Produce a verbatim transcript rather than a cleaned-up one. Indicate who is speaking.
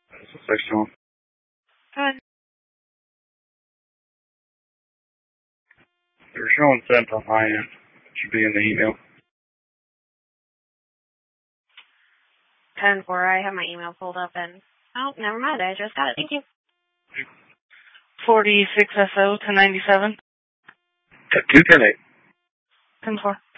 Speaker 1: It's a six one.
Speaker 2: Good.
Speaker 1: They're showing sent on my end. It should be in the email.
Speaker 2: ten four, I have my email pulled up and, oh, never mind, I just got it. Thank you.
Speaker 3: forty-six S O ten ninety-seven.
Speaker 1: two ten eight.
Speaker 3: ten four.